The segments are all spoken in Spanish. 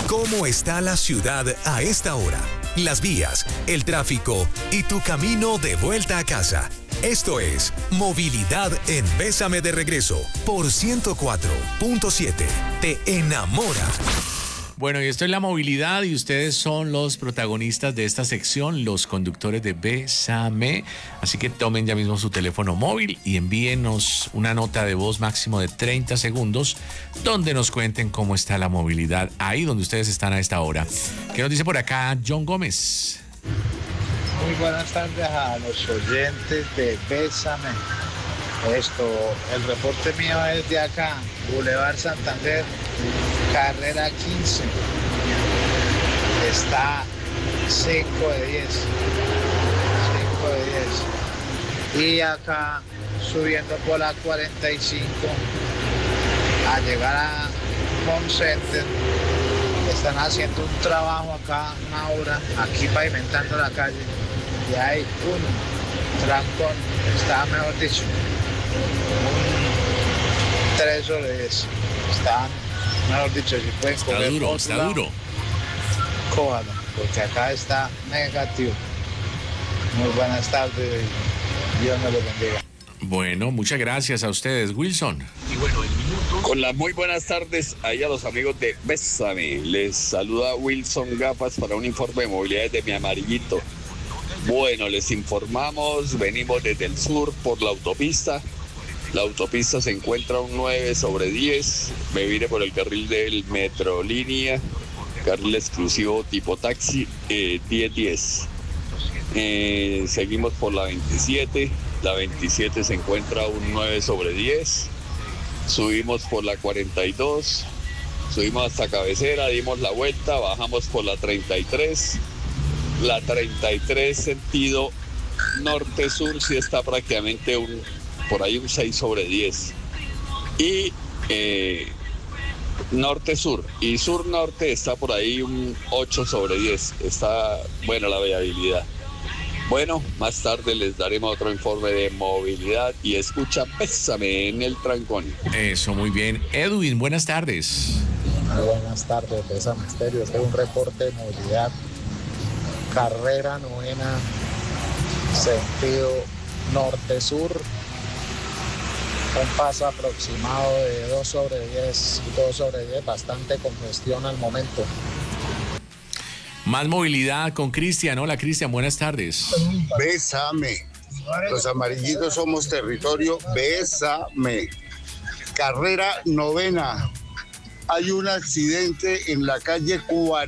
¿Cómo está la ciudad a esta hora? Las vías, el tráfico y tu camino de vuelta a casa. Esto es Movilidad en Bésame de Regreso por 104.7. Te enamora. Bueno, y esto es la movilidad y ustedes son los protagonistas de esta sección, los conductores de Bésame. Así que tomen ya mismo su teléfono móvil y envíenos una nota de voz máximo de 30 segundos donde nos cuenten cómo está la movilidad ahí donde ustedes están a esta hora. ¿Qué nos dice por acá John Gómez? Muy buenas tardes a los oyentes de Bésame. El reporte mío es de acá, Boulevard Santander, carrera 15. Está 5 de 10. 5 de 10. Y acá, subiendo por la 45, a llegar a Home Center, están haciendo un trabajo acá, una obra, aquí pavimentando la calle. Y hay un trancón, está mejor dicho, un 3 sobre 10. Está, mejor dicho, si pueden está coger duro, otro está lado, duro. cójalo, porque acá está negativo. Muy buenas tardes, Dios me lo bendiga. Bueno, muchas gracias a ustedes, Wilson. Y bueno, el minuto. Con las muy buenas tardes ahí a los amigos de Bésame. Les saluda Wilson Gafas para un informe de movilidad desde mi amarillito. Bueno, les informamos, venimos desde el sur por la autopista. La autopista se encuentra un 9 sobre 10. Me vine por el carril del Metrolínea, carril exclusivo tipo taxi, 10-10. Seguimos por la 27. La 27 se encuentra un 9 sobre 10. Subimos por la 42. Subimos hasta Cabecera, dimos la vuelta, bajamos por la 33. La 33 sentido norte-sur sí está prácticamente por ahí un 6 sobre 10. Y norte-sur y sur-norte está por ahí un 8 sobre 10. Está buena la viabilidad. Bueno, más tarde les daremos otro informe de movilidad y escucha Bésame en el trancón. Eso, muy bien. Edwin, buenas tardes. Buenas tardes, Bésame Estéreo. Este es un reporte de movilidad. Carrera 9, sentido norte-sur, un paso aproximado de 2 sobre 10, bastante congestión al momento. Más movilidad con Cristian. Hola, Cristian, buenas tardes. Bésame. Los amarillitos somos territorio. Bésame. Carrera 9. Hay un accidente en la calle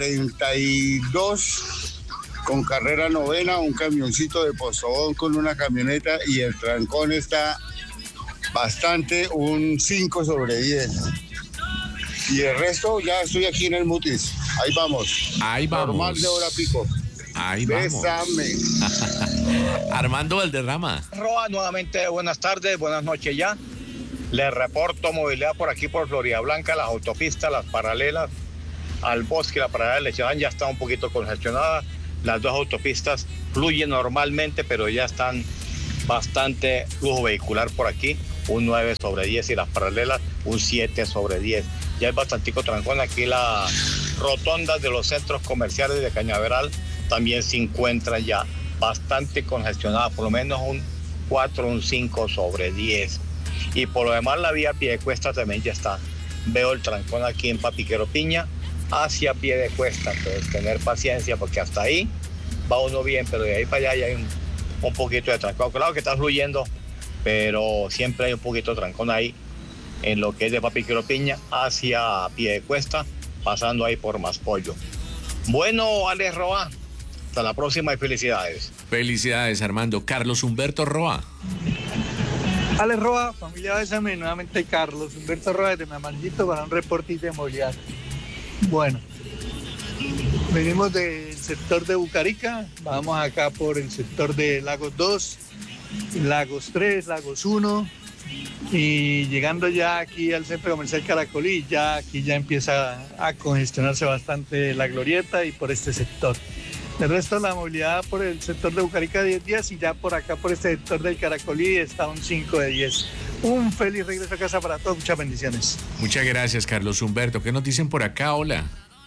42 con carrera 9, un camioncito de Postobón con una camioneta y el trancón está bastante, un 5 sobre 10. Y el resto ya estoy aquí en el Mutis. Ahí vamos. Ahí vamos. Normal de hora pico. Ahí vamos. Bésame. Armando Valderrama. Roa, nuevamente buenas tardes, buenas noches ya. Les reporto movilidad por aquí por Florida Blanca, las autopistas, las paralelas al bosque, la paralela de Lecheván ya está un poquito congestionada. Las dos autopistas fluyen normalmente, pero ya están bastante flujo vehicular por aquí, un 9 sobre 10 y las paralelas un 7 sobre 10. Ya hay bastantico trancón aquí, las rotondas de los centros comerciales de Cañaveral también se encuentran ya bastante congestionadas, por lo menos un 4, un 5 sobre 10. Y por lo demás la vía Piedecuesta también ya está. Veo el trancón aquí en Papiquero Piña hacia Piedecuesta, entonces tener paciencia porque hasta ahí va uno bien, pero de ahí para allá ya hay un poquito de trancón. Claro que está fluyendo, pero siempre hay un poquito de trancón ahí en lo que es de Papiquero Piña hacia Piedecuesta, pasando ahí por Maspollo. Bueno, Alex Roa, hasta la próxima y felicidades. Felicidades, Armando. Carlos Humberto Roa. Alex Roa, familia Bésame, nuevamente Carlos Humberto Roa desde mi amarillito para un reporte de movilidad. Bueno, venimos del sector de Bucarica, vamos acá por el sector de Lagos 2, Lagos 3, Lagos 1 y llegando ya aquí al centro comercial Caracolí, ya aquí ya empieza a congestionarse bastante la glorieta y por este sector. El resto de la movilidad por el sector de Bucarica 10 y ya por acá por este sector del Caracolí está un 5 de 10. Un feliz regreso a casa para todos, muchas bendiciones. Muchas gracias, Carlos Humberto. ¿Qué nos dicen por acá? Hola.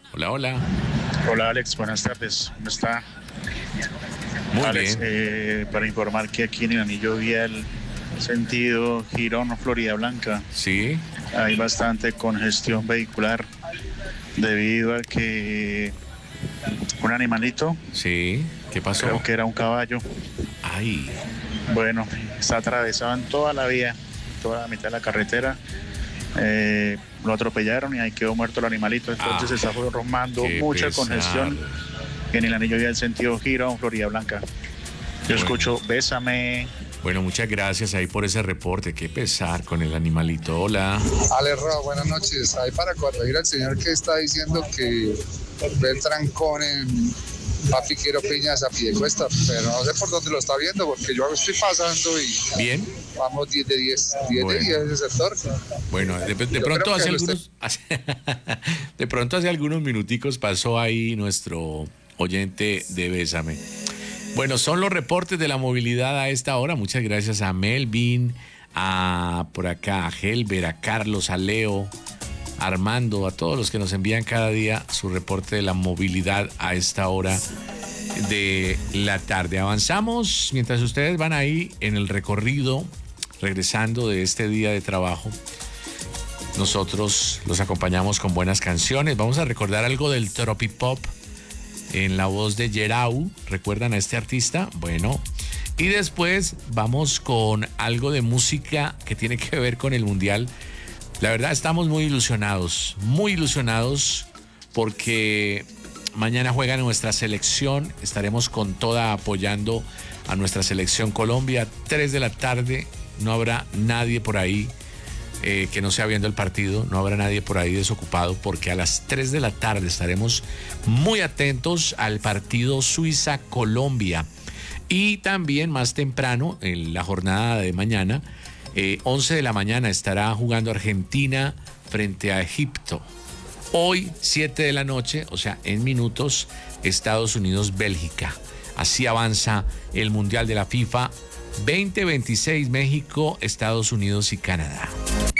Hola, hola. Hola Alex, buenas tardes. ¿Cómo está? Muy Alex, bien. para informar que aquí en el anillo vial sentido Girón, Florida Blanca, Sí. hay bastante congestión vehicular debido a que un animalito, Sí. ¿Qué pasó? creo que era un caballo, Ay. bueno, está atravesado en toda la vía, toda la mitad de la carretera. Lo atropellaron y ahí quedó muerto el animalito. Entonces se está formando qué mucha pesar. congestión en el anillo vial sentido Girón, Florida Blanca. Yo escucho Bésame. Bueno, muchas gracias ahí por ese reporte. Qué pesar con el animalito. Hola. Ale Roa, buenas noches. Ahí para corregir al señor que está diciendo que ve el trancón en Papi Quiero Piñas a Piedecuesta, pero no sé por dónde lo está viendo, porque yo estoy pasando y Bien. vamos 10 de 10, 10 Bueno. de 10 ese sector. Bueno, de Yo pronto creo que hace lo algunos de pronto hace algunos minuticos pasó ahí nuestro oyente de Bésame. Bueno, son los reportes de la movilidad a esta hora. Muchas gracias a Melvin, a por acá a Helber, a Carlos, a Leo, a Armando, a todos los que nos envían cada día su reporte de la movilidad a esta hora de la tarde. Avanzamos mientras ustedes van ahí en el recorrido, regresando de este día de trabajo. Nosotros los acompañamos con buenas canciones. Vamos a recordar algo del tropipop en la voz de Yerau. ¿Recuerdan a este artista? Bueno, y después vamos con algo de música que tiene que ver con el Mundial. La verdad estamos muy ilusionados porque mañana juega nuestra selección. Estaremos con toda apoyando a nuestra selección Colombia. 3 de la tarde, no habrá nadie por ahí que no sea viendo el partido, no habrá nadie por ahí desocupado, porque a las 3 de la tarde estaremos muy atentos al partido Suiza-Colombia. Y también más temprano, en la jornada de mañana, 11 de la mañana, estará jugando Argentina frente a Egipto. Hoy, 7 de la noche, o sea, en minutos, Estados Unidos-Bélgica. Así avanza el Mundial de la FIFA 2026, México, Estados Unidos y Canadá.